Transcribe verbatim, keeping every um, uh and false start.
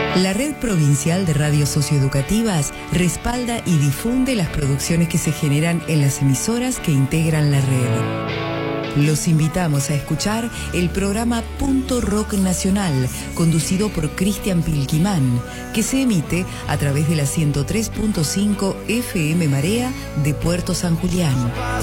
La Red Provincial de Radios Socioeducativas respalda y difunde las producciones que se generan en las emisoras que integran la red. Los invitamos a escuchar el programa Punto Rock Nacional, conducido por Cristian Pilquimán, que se emite a través de la ciento tres punto cinco F M Marea de Puerto San Julián.